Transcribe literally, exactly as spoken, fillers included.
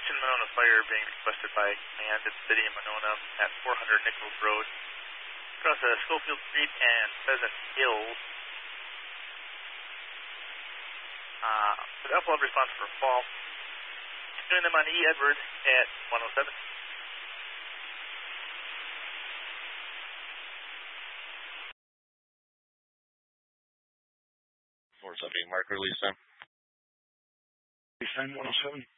Eastern Monona Fire being requested by command in the city of Monona at four hundred Nichols Road, across uh, Schofield Street and Pheasant Hill. Uh, with upload response for fall. Doing them on E. Edwards at one oh seven. four seventy, mark release time. Release time one oh seven.